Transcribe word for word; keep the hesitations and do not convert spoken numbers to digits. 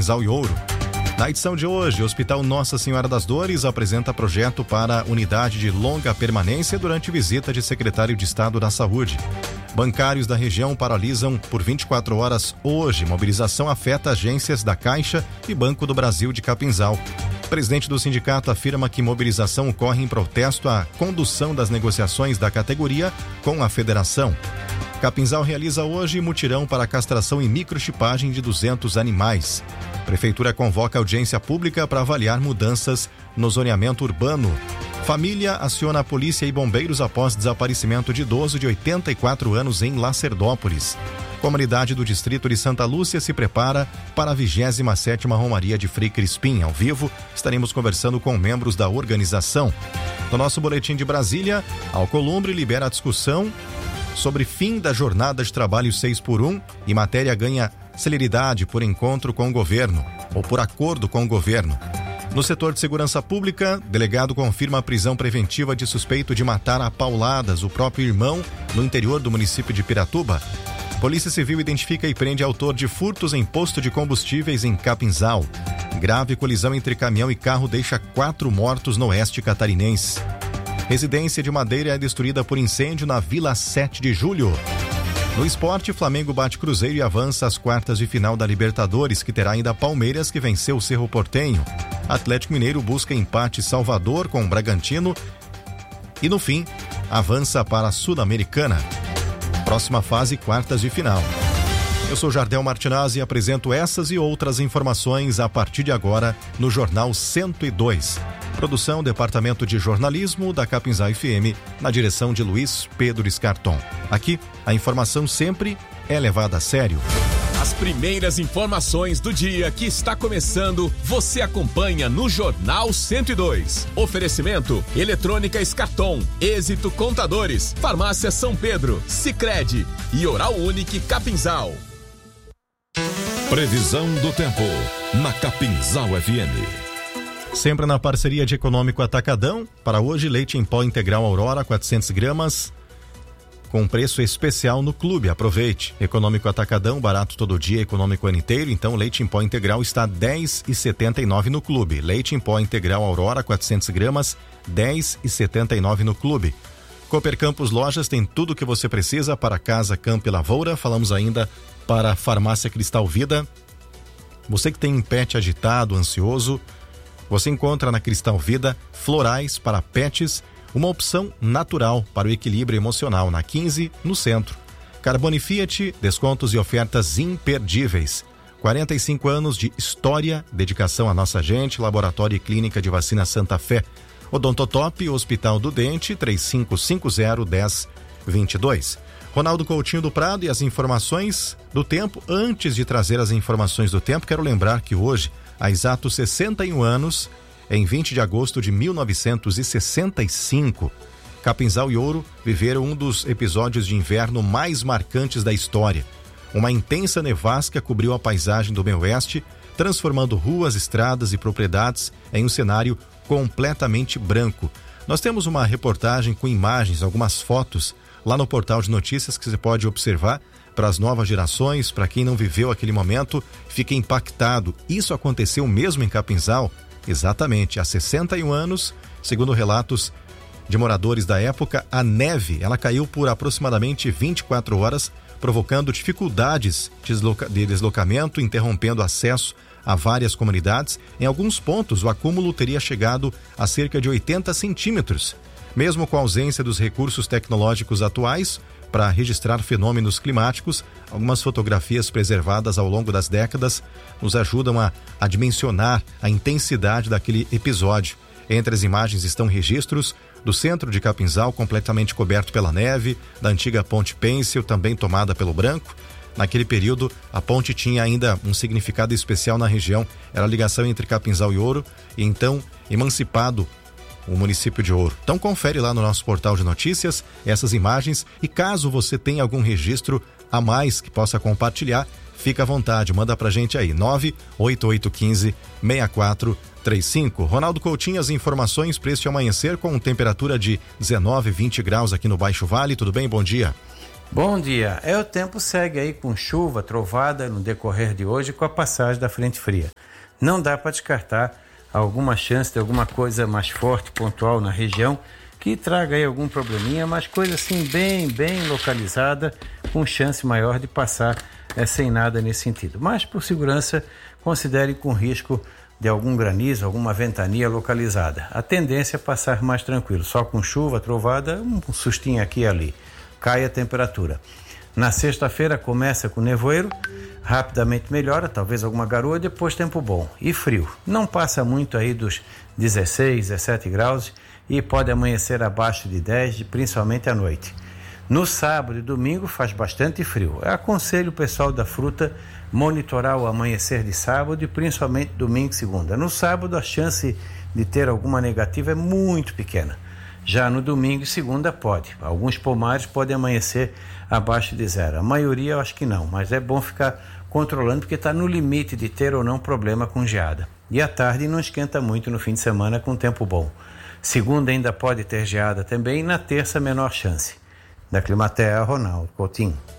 Capinzal e Ouro. Na edição de hoje, o Hospital Nossa Senhora das Dores apresenta projeto para unidade de longa permanência durante visita de secretário de Estado da Saúde. Bancários da região paralisam por vinte e quatro horas hoje. Mobilização afeta agências da Caixa e Banco do Brasil de Capinzal. O presidente do sindicato afirma que mobilização ocorre em protesto à condução das negociações da categoria com a federação. Capinzal realiza hoje mutirão para castração e microchipagem de duzentos animais. Prefeitura convoca audiência pública para avaliar mudanças no zoneamento urbano. Família aciona a polícia e bombeiros após desaparecimento de idoso de oitenta e quatro anos em Lacerdópolis. Comunidade do Distrito de Santa Lúcia se prepara para a vigésima sétima Romaria de Frei Crispim. Ao vivo, estaremos conversando com membros da organização. No nosso boletim de Brasília, Alcolumbre libera a discussão sobre fim da jornada de trabalho seis por um e matéria ganha celeridade por encontro com o governo ou por acordo com o governo. No setor de segurança pública, delegado confirma a prisão preventiva de suspeito de matar a pauladas o próprio irmão no interior do município de Piratuba. Polícia Civil identifica e prende autor de furtos em posto de combustíveis em Capinzal. Grave colisão entre caminhão e carro deixa quatro mortos no oeste catarinense. Residência de Madeira é destruída por incêndio na Vila sete de julho. No esporte, Flamengo bate Cruzeiro e avança às quartas de final da Libertadores, que terá ainda Palmeiras, que venceu o Cerro Porteño. Atlético Mineiro busca empate Salvador com o Bragantino e, no fim, avança para a Sul-Americana. Próxima fase, quartas de final. Eu sou Jardel Martinazzi e apresento essas e outras informações a partir de agora no Jornal cento e dois. Produção, Departamento de Jornalismo da Capinzal F M, na direção de Luiz Pedro Scarton. Aqui, a informação sempre é levada a sério. As primeiras informações do dia que está começando, você acompanha no Jornal cento e dois. Oferecimento, Eletrônica Scarton, Êxito Contadores, Farmácia São Pedro, Sicredi e Oral Unique Capinzal. Previsão do tempo, na Capinzal F M. Sempre na parceria de Econômico Atacadão. Para hoje, leite em pó integral Aurora, quatrocentas gramas, com preço especial no clube. Aproveite. Econômico Atacadão, barato todo dia, econômico o ano inteiro. Então, leite em pó integral está dez reais e setenta e nove centavos no clube. Leite em pó integral Aurora, quatrocentas gramas, dez reais e setenta e nove centavos no clube. Cooper Campos Lojas tem tudo o que você precisa para casa, campo e lavoura. Falamos ainda para a Farmácia Cristal Vida. Você que tem um pet agitado, ansioso, você encontra na Cristal Vida florais para pets, uma opção natural para o equilíbrio emocional, na quinze, no centro. Carbone Fiat, descontos e ofertas imperdíveis. quarenta e cinco anos de história, dedicação à nossa gente, Laboratório e Clínica de Vacina Santa Fé. Odontotop, Hospital do Dente, três cinco cinco zero, um zero dois dois. Ronaldo Coutinho do Prado e as informações do tempo. Antes de trazer as informações do tempo, quero lembrar que hoje, há exatos sessenta e um anos, em vinte de agosto de mil novecentos e sessenta e cinco, Capinzal e Ouro viveram um dos episódios de inverno mais marcantes da história. Uma intensa nevasca cobriu a paisagem do meio oeste, transformando ruas, estradas e propriedades em um cenário completamente branco. Nós temos uma reportagem com imagens, algumas fotos, lá no portal de notícias que você pode observar. Para as novas gerações, para quem não viveu aquele momento, fica impactado. Isso aconteceu mesmo em Capinzal? Exatamente, há sessenta e um anos, segundo relatos de moradores da época, a neve, ela caiu por aproximadamente vinte e quatro horas, provocando dificuldades de, desloca- de deslocamento, interrompendo acesso a várias comunidades. Em alguns pontos, o acúmulo teria chegado a cerca de oitenta centímetros. Mesmo com a ausência dos recursos tecnológicos atuais para registrar fenômenos climáticos, algumas fotografias preservadas ao longo das décadas nos ajudam a, a dimensionar a intensidade daquele episódio. Entre as imagens estão registros do centro de Capinzal completamente coberto pela neve, da antiga Ponte Pêncil, também tomada pelo branco. Naquele período, a ponte tinha ainda um significado especial na região. Era a ligação entre Capinzal e Ouro, e então emancipado o município de Ouro. Então confere lá no nosso portal de notícias essas imagens, e caso você tenha algum registro a mais que possa compartilhar, fica à vontade, manda pra gente aí, nove oito oito um cinco, seis quatro três cinco. Ronaldo Coutinho, as informações para este amanhecer com temperatura de dezenove, vinte graus aqui no Baixo Vale. Tudo bem? Bom dia. Bom dia. É, o tempo segue aí com chuva, trovada no decorrer de hoje com a passagem da frente fria. Não dá para descartar alguma chance de alguma coisa mais forte, pontual na região, que traga aí algum probleminha, mas coisa assim bem, bem localizada, com chance maior de passar é, sem nada nesse sentido. Mas por segurança, considere com risco de algum granizo, alguma ventania localizada. A tendência é passar mais tranquilo, só com chuva, trovada, um sustinho aqui e ali. Cai a temperatura. Na sexta-feira começa com nevoeiro, rapidamente melhora, talvez alguma garoa, depois tempo bom e frio. Não passa muito aí dos dezesseis, dezessete graus e pode amanhecer abaixo de dez, principalmente à noite. No sábado e domingo faz bastante frio. Eu aconselho o pessoal da fruta monitorar o amanhecer de sábado e principalmente domingo e segunda. No sábado a chance de ter alguma negativa é muito pequena. Já no domingo e segunda pode. Alguns pomares podem amanhecer abaixo de zero. A maioria eu acho que não, mas é bom ficar controlando porque está no limite de ter ou não problema com geada. E à tarde não esquenta muito no fim de semana com tempo bom. Segunda ainda pode ter geada também e na terça menor chance. Da Climatea, Ronaldo Coutinho.